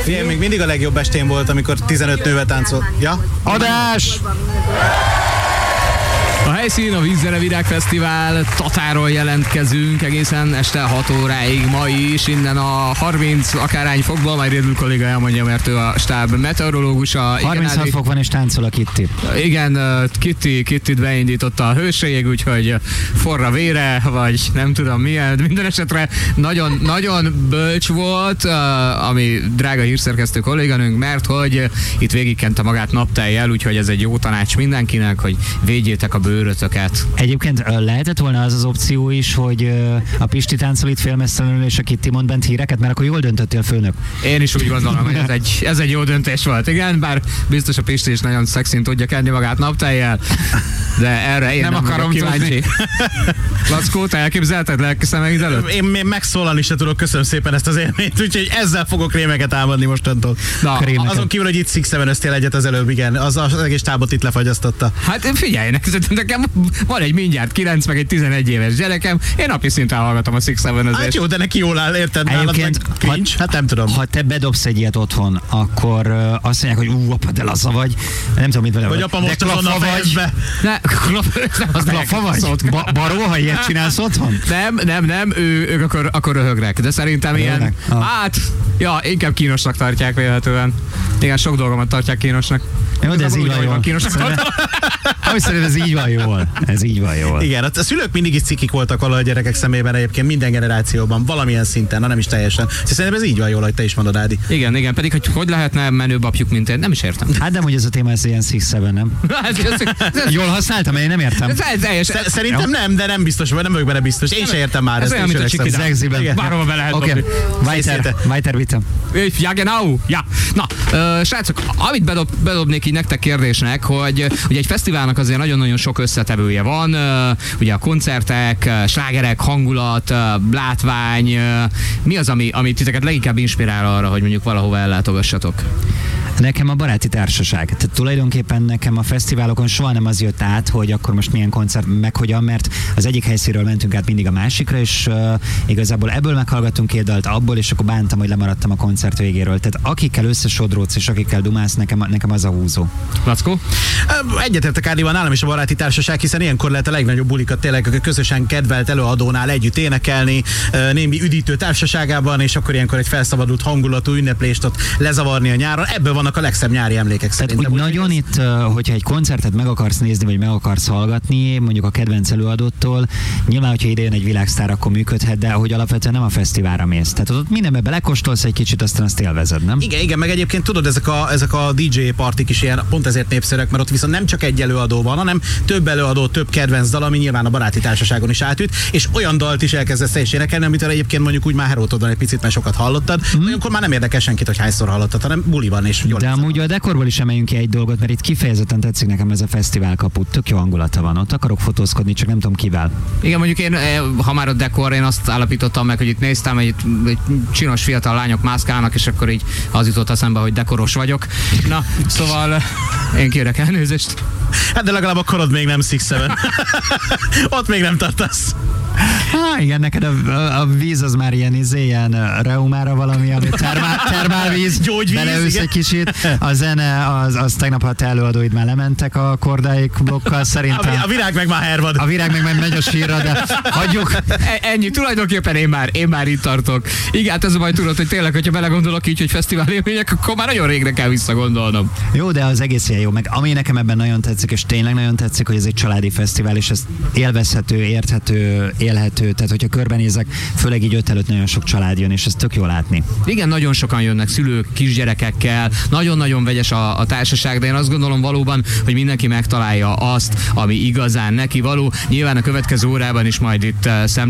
Figyelj, még mindig a legjobb estén volt, amikor 15 nővel táncolt. Ja? Adás! A helyszín a Vízzene Virágfesztivál, Tatáról jelentkezünk egészen este 6 óráig ma is, innen a 30 akárhány fokból, majd Rédül kolléga elmondja, mert ő a stáb meteorológusa. 36 fok van és táncol a Kitty. Igen, Kitty-t beindította a hőség, úgyhogy forra vére, vagy nem tudom milyen, minden esetre nagyon bölcs volt, ami drága hírszerkesztő kolléganőnk, mert hogy itt végigkente magát naptejjel, úgyhogy ez egy jó tanács mindenkinek, hogy védjétek a bőrötöket. Egyébként lehetett volna az opció is, hogy a Pisti táncol itt félmeztelenül és a Kitty mond bent híreket, mert akkor jól döntöttél, főnök. Én is úgy gondolom, hogy ez egy jó döntés volt. Igen, bár biztos a Pisti is nagyon szexin tudja kenni magát naptejjel, de erre én nem akarom kíváncsi. Lackó, te elképzelted lelki szemeid előtt? Én megszólalni se tudok, köszönöm szépen ezt az élményt, úgyhogy ezzel fogok krémeket támadni mostantól. Na, azon kívül, hogy itt Six-Seven-öztél egyet az előbb, igen, az egész tábot itt lefagyasztotta. Hát figyelj, nekem van egy mindjárt 9 meg egy 11 éves gyerekem, én napi szinten hallgatom a Six-Seven-özést. Hát jó, de neki jól áll, érted? Hát nem tudom. Ha te bedobsz egy ilyet otthon, akkor azt mondják, hogy apa, de laza vagy. Nem tudom, mit vele vagy. Apa, most azon a fejbe. Klafa vagy? Baró, ha ilyet csinálsz otthon? Nem, ők akkor röhögnek, de szerintem ilyen, hát, ja, inkább kínosnak tartják vélhetően. Igen, sok dolgomat tartják kínosnak. Jó, de ez így van jól. Szerintem ez így van jól. Ez így van jól. Igen, a szülők mindig is cikik voltak valahogy a gyerekek szemében egyébként minden generációban, valamilyen szinten, nem is teljesen. Szerintem ez így van jól, hogy te is mondod, Ádi. Igen, pedig hogy lehetne menőbb apjuk, mint én, nem is értem. Hát nem, hogy ez a téma, ez ilyen Six-Seven, nem? Jól használtam, én nem értem. Szerintem nem, de nem biztos, vagy nem vagyok benne biztos. Én se értem már ezt. Ez olyan, mint a Csiki. Bárhova be lehet dobni. Weiter, bitte. Ja, genau. Ja. Na, srácok, amit bedobnék így nektek kérdésnek, hogy ugye egy fesztiválnak azért nagyon-nagyon sok összetevője van, ugye a koncertek, slágerek, hangulat, látvány, mi az, ami titeket leginkább inspirál arra, hogy mondjuk valahova ellátogassatok? Nekem a baráti társaság. Tehát tulajdonképpen nekem a fesztiválokon soha nem az jött át, hogy akkor most milyen koncert, meg hogyan, mert az egyik helyszínről mentünk át mindig a másikra, és igazából ebből meghallgattunk 2 dalt, abból, és akkor bántam, hogy lemaradtam a koncert végéről. Tehát akikkel összesodródsz, és akikkel dumálsz, nekem az a húzó. Lackó? Egyetértek Ádival, nálam is a baráti társaság, hiszen ilyenkor lehet a legnagyobb bulikat tényleg közösen kedvelt előadónál együtt énekelni, némi üdítő társaságában, és akkor ilyenkor egy felszabadult hangulatú ünneplést ott lezavarni a nyáron. Ebből vannak a legszebb nyári emlékek szerintem. Úgy nagyon itt, hogyha egy koncertet meg akarsz nézni, vagy meg akarsz hallgatni, mondjuk a kedvenc előadóttól, nyilván, hogyha ide jön egy világsztár, akkor működhet, de hogy alapvetően nem a fesztiválra mész. Tehát ott mindenbe belekóstolsz egy kicsit, aztán azt élvezed, nem? Igen, meg egyébként tudod, ezek a DJ partik is ilyen, pont ezért népszerűek, mert ott viszont nem csak egy előadó van, hanem több előadó, több kedvenc dal, ami nyilván a baráti társaságon is átüt, és olyan dalt is elkezdesz is énekelni, amitől egyébként mondjuk úgy már herótod van egy picit, mert sokat hallottad, olyankor már nem érdekel senkit, hogy hányszor hallottad, hanem buli van és jól. De amúgy a dekorból is emeljünk ki egy dolgot, mert itt kifejezetten tetszik nekem ez a fesztivál kaput, tök jó hangulata van, ott akarok fotózkodni, csak nem tudom kivel. Igen, mondjuk én, ha már a dekor, én azt állapítottam meg, hogy itt néztem, hogy itt csinos fiatal lányok mászkálnak, és akkor így az jutott eszembe, hogy dekoros vagyok. Na, szóval én kérek elnézést. Hát de legalább a korod még nem Six-Seven. Ott még nem tartasz. Igen, neked a víz az már ilyen reumára valami, ami termálvíz, beleülsz egy kicsit. A zene, az tegnap a te előadóid már lementek a kordáik blokkal, szerintem. A virág meg már hervad. A virág meg megy a sírra, de hagyjuk. Ennyi, tulajdonképpen én már itt tartok. Igen, hát ez a baj, tudod, hogy tényleg, hogyha belegondolok így, hogy fesztivál élmények, akkor már nagyon régre kell visszagondolnom. Jó, de az egész ilyen jó. Meg ami nekem ebben nagyon tetszik, és tényleg nagyon tetszik, hogy ez egy családi fesztivál, és ez élvezhető, érthető, élhető, tehát hogyha körbenézek, főleg így 5 előtt nagyon sok család jön, és ez tök jó látni. Igen, nagyon sokan jönnek szülők, kisgyerekekkel, nagyon-nagyon vegyes a társaság, de én azt gondolom valóban, hogy mindenki megtalálja azt, ami igazán neki való. Nyilván a következő órában is majd itt